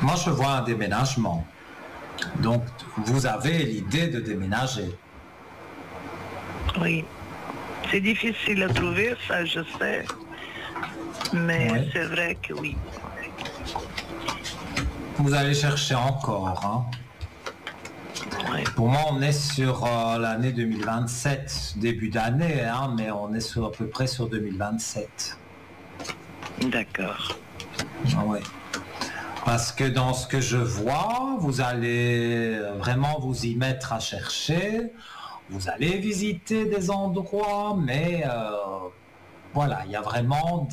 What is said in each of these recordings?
Moi, je vois un déménagement. Donc, vous avez l'idée de déménager. Oui. C'est difficile à trouver, ça je sais. Mais Oui. c'est vrai que oui. Vous allez chercher encore. Hein. Oui. Pour moi, on est sur l'année 2027, début d'année, hein, mais on est à peu près sur 2027. D'accord. Ah ouais. Parce que dans ce que je vois, vous allez vraiment vous y mettre à chercher. Vous allez visiter des endroits, mais voilà, il y a vraiment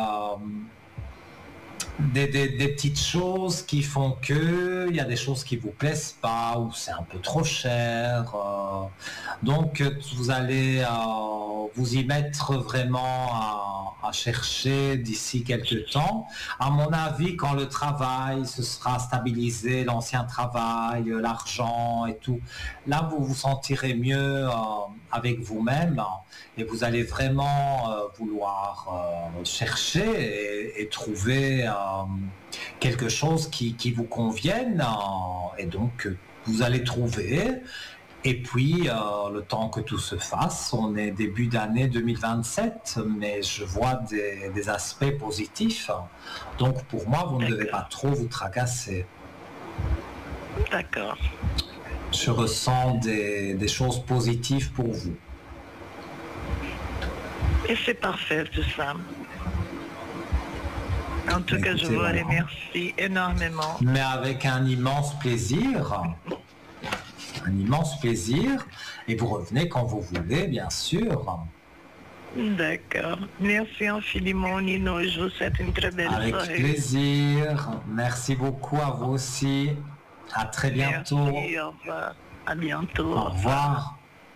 des petites choses qui font que il y a des choses qui vous plaisent pas ou c'est un peu trop cher. Donc vous allez vous y mettre vraiment à chercher d'ici quelques temps. À mon avis, quand le travail se sera stabilisé, l'ancien travail, l'argent et tout, là vous vous sentirez mieux avec vous-même et vous allez vraiment vouloir chercher et trouver quelque chose qui vous convienne et donc vous allez trouver et puis le temps que tout se fasse, on est début d'année 2027 mais je vois des aspects positifs donc pour moi vous ne devez pas trop vous tracasser. D'accord. Je ressens des choses positives pour vous. Et c'est parfait tout ça. En tout cas, je vous remercie énormément. Mais avec un immense plaisir. Un immense plaisir. Et vous revenez quand vous voulez, bien sûr. D'accord. Merci infiniment, Nino. Je vous souhaite une très belle soirée. Avec plaisir. Merci beaucoup à vous aussi. À très bientôt. Merci, au revoir. À bientôt. Au revoir.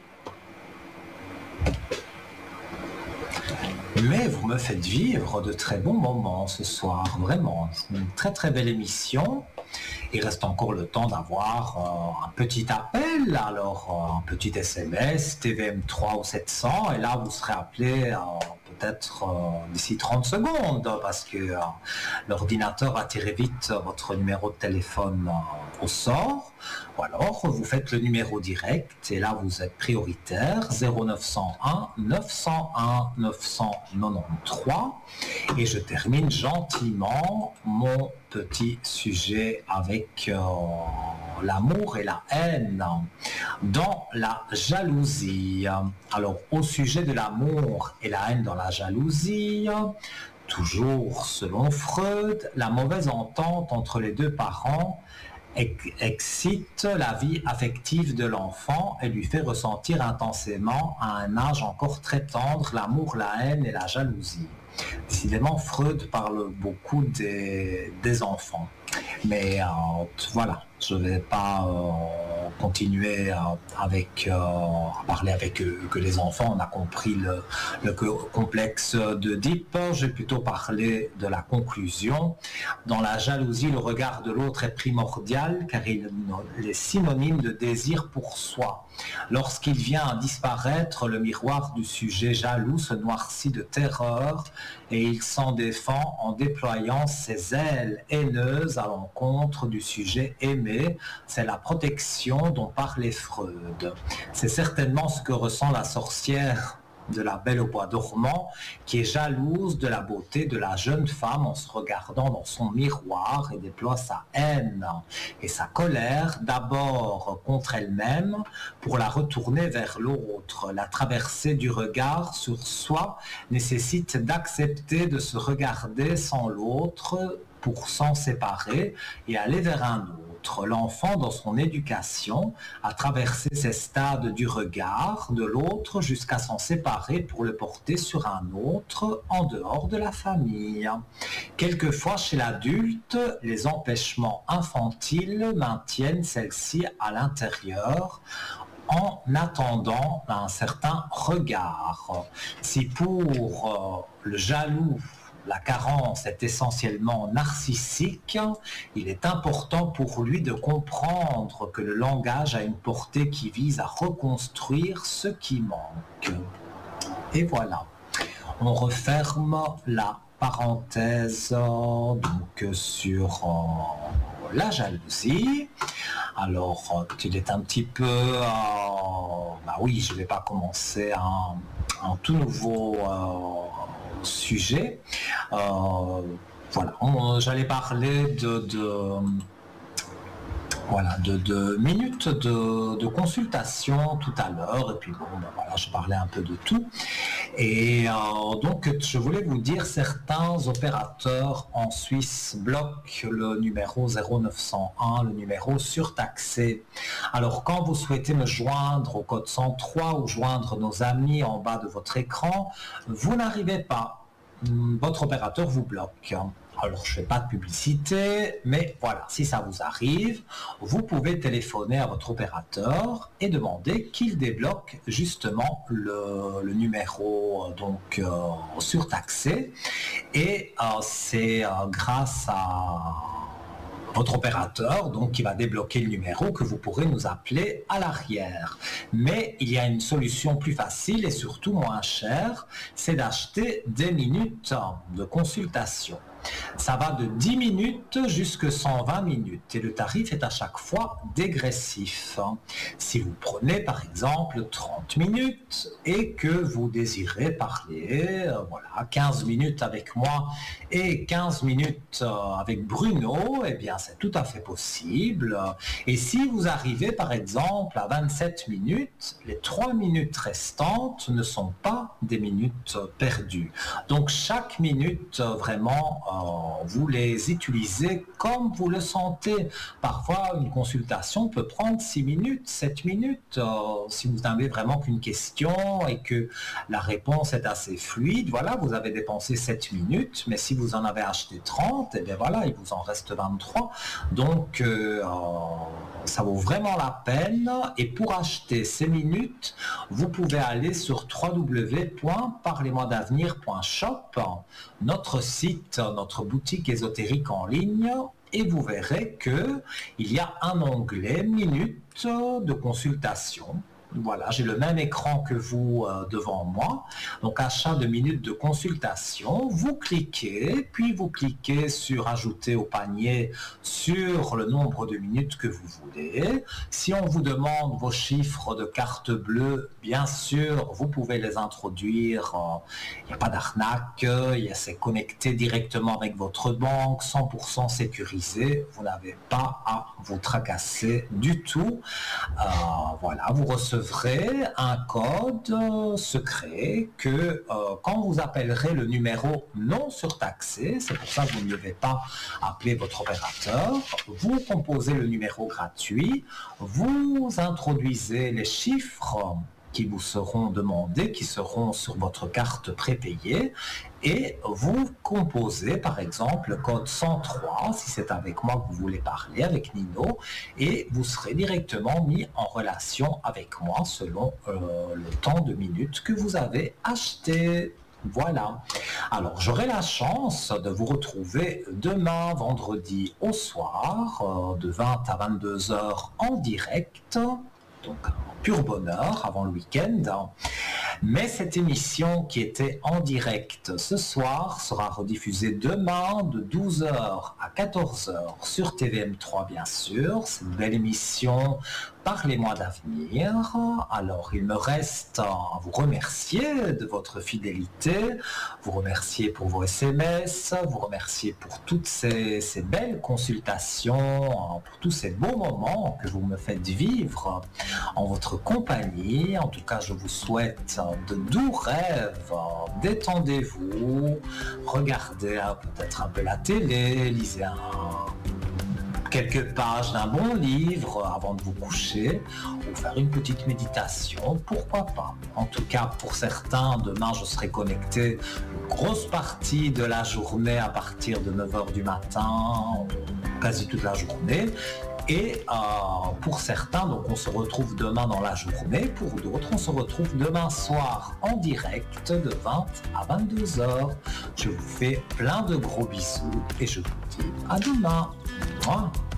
Mais vous me faites vivre de très bons moments ce soir, vraiment. C'est une très très belle émission. Il reste encore le temps d'avoir un petit appel, alors un petit SMS, TVM3 ou 700, et là vous serez appelé peut-être d'ici 30 secondes, parce que l'ordinateur a tiré vite votre numéro de téléphone au sort, ou alors vous faites le numéro direct, et là vous êtes prioritaire, 0901 901 993, et je termine gentiment mon petit sujet avec l'amour et la haine dans la jalousie. Alors au sujet de l'amour et la haine dans la jalousie, toujours selon Freud, la mauvaise entente entre les deux parents excite la vie affective de l'enfant et lui fait ressentir intensément à un âge encore très tendre l'amour, la haine et la jalousie. Décidément, Freud parle beaucoup des enfants. Mais voilà, je ne vais pas continuer à parler avec eux, que les enfants. On a compris le complexe d'Oedipe. J'ai plutôt parlé de la conclusion. Dans la jalousie, le regard de l'autre est primordial car il est synonyme de désir pour soi. Lorsqu'il vient à disparaître, le miroir du sujet jaloux se noircit de terreur et il s'en défend en déployant ses ailes haineuses à l'encontre du sujet aimé. C'est la protection dont parlait Freud. C'est certainement ce que ressent la sorcière de la Belle au bois dormant, qui est jalouse de la beauté de la jeune femme en se regardant dans son miroir et déploie sa haine et sa colère d'abord contre elle-même pour la retourner vers l'autre. La traversée du regard sur soi nécessite d'accepter de se regarder sans l'autre pour s'en séparer et aller vers un autre. L'enfant, dans son éducation, a traversé ces stades du regard de l'autre jusqu'à s'en séparer pour le porter sur un autre en dehors de la famille. Quelquefois, chez l'adulte, les empêchements infantiles maintiennent celle-ci à l'intérieur en attendant un certain regard. Si pour le jaloux, la carence est essentiellement narcissique, il est important pour lui de comprendre que le langage a une portée qui vise à reconstruire ce qui manque. Et voilà, on referme la parenthèse donc sur la jalousie. Alors, il est un petit peu... oui, je ne vais pas commencer un tout nouveau sujet. Voilà, j'allais parler de minutes de consultation tout à l'heure, et puis voilà, je parlais un peu de tout. Et donc, je voulais vous dire, certains opérateurs en Suisse bloquent le numéro 0901, le numéro surtaxé. Alors, quand vous souhaitez me joindre au code 103 ou joindre nos amis en bas de votre écran, vous n'arrivez pas. Votre opérateur vous bloque. Alors, je ne fais pas de publicité, mais voilà, si ça vous arrive, vous pouvez téléphoner à votre opérateur et demander qu'il débloque justement le numéro surtaxé. Et c'est grâce à votre opérateur, donc, qui va débloquer le numéro, que vous pourrez nous appeler à l'arrière. Mais il y a une solution plus facile et surtout moins chère, c'est d'acheter des minutes de consultation. Ça va de 10 minutes jusqu'à 120 minutes et le tarif est à chaque fois dégressif. Si vous prenez par exemple 30 minutes et que vous désirez parler 15 minutes avec moi et 15 minutes avec Bruno, eh bien c'est tout à fait possible. Et si vous arrivez par exemple à 27 minutes, les 3 minutes restantes ne sont pas des minutes perdues. Donc chaque minute vraiment vous les utilisez comme vous le sentez. Parfois, une consultation peut prendre 6 minutes, 7 minutes. Si vous n'avez vraiment qu'une question et que la réponse est assez fluide, voilà, vous avez dépensé 7 minutes. Mais si vous en avez acheté 30, eh bien voilà, il vous en reste 23. Donc, ça vaut vraiment la peine. Et pour acheter ces minutes, vous pouvez aller sur www.parlez-moi-d'avenir.shop, notre site, notre boutique ésotérique en ligne, et vous verrez que il y a un onglet minutes de consultation. Voilà, j'ai le même écran que vous devant moi. Donc, achat de minutes de consultation. Vous cliquez, puis vous cliquez sur ajouter au panier sur le nombre de minutes que vous voulez. Si on vous demande vos chiffres de carte bleue, bien sûr, vous pouvez les introduire. Il n'y a pas d'arnaque. C'est connecté directement avec votre banque, 100% sécurisé. Vous n'avez pas à vous tracasser du tout. Voilà, vous recevez un code secret que quand vous appellerez le numéro non surtaxé, c'est pour ça que vous ne devez pas appeler votre opérateur, vous composez le numéro gratuit, vous introduisez les chiffres qui vous seront demandés, qui seront sur votre carte prépayée, et vous composez par exemple le code 103, si c'est avec moi que vous voulez parler, avec Nino, et vous serez directement mis en relation avec moi selon le temps de minutes que vous avez acheté. Voilà. Alors, j'aurai la chance de vous retrouver demain, vendredi au soir, de 20 à 22 heures en direct. Donc, pur bonheur avant le week-end. Mais cette émission qui était en direct ce soir sera rediffusée demain de 12h à 14h sur TVM3 bien sûr. C'est une belle émission. Parlez-moi d'avenir. Alors, il me reste à vous remercier de votre fidélité, vous remercier pour vos SMS, vous remercier pour toutes ces belles consultations, pour tous ces beaux moments que vous me faites vivre en votre compagnie. En tout cas, je vous souhaite de doux rêves, détendez-vous, regardez peut-être un peu la télé, lisez quelques pages d'un bon livre avant de vous coucher ou faire une petite méditation, pourquoi pas. En tout cas, pour certains, demain je serai connecté une grosse partie de la journée à partir de 9h du matin, quasi toute la journée. Et pour certains, donc on se retrouve demain dans la journée, pour d'autres, on se retrouve demain soir en direct de 20 à 22h. Je vous fais plein de gros bisous et je vous dis à demain. Au revoir.